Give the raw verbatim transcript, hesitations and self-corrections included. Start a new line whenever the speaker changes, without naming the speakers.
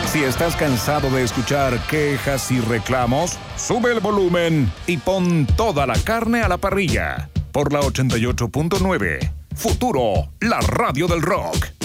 Si estás cansado de escuchar quejas y reclamos, sube el volumen y pon toda la carne a la parrilla. Por la ochenta y ocho punto nueve, Futuro, la radio del rock.